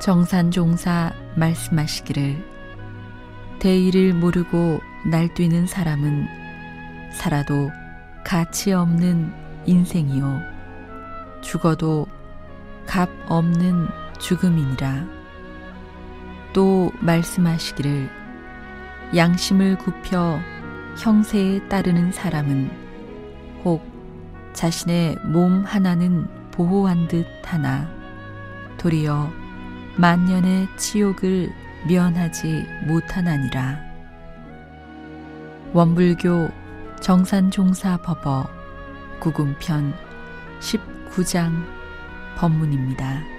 정산종사 말씀하시기를 대의를 모르고 날뛰는 사람은 살아도 가치 없는 인생이요 죽어도 값 없는 죽음이니라. 또 말씀하시기를 양심을 굽혀 형세에 따르는 사람은 혹 자신의 몸 하나는 보호한 듯 하나 도리어 만년의 치욕을 면하지 못하나니라. 원불교 정산종사법어 구금편 19장 법문입니다.